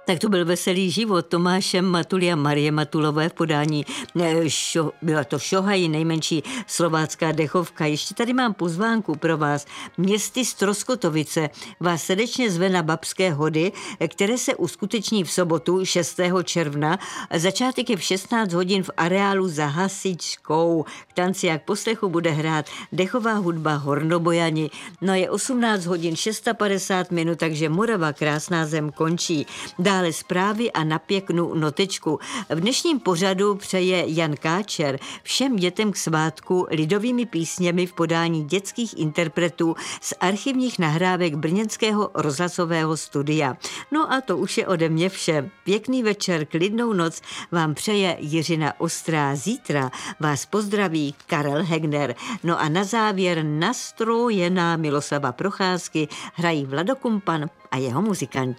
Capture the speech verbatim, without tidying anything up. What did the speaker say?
Tak to byl Veselý život Tomáše Matuly a Marie Matulové v podání. Šo, byla to Šohaj, nejmenší slovácká dechovka. Ještě tady mám pozvánku pro vás. Městy Stroskotovice vás srdečně zve na Babské hody, které se uskuteční v sobotu šestého června. Začátek je v šestnáct hodin v areálu za Hasičskou. K tanci a k poslechu bude hrát dechová hudba Hornobojani. No je osmnáct hodin padesát šest minut, takže Morava, krásná zem, končí. Dále zprávy a na pěknou notečku. V dnešním pořadu přeje Jan Káčer všem dětem k svátku lidovými písněmi v podání dětských interpretů z archivních nahrávek brněnského rozhlasového studia. No a to už je ode mě vše. Pěkný večer, klidnou noc vám přeje Jiřina Ostrá. Zítra vás pozdraví Karel Hegner. No a na závěr nastrojená Miloslava Procházky hrají Vlado Kumpan a jeho muzikanti.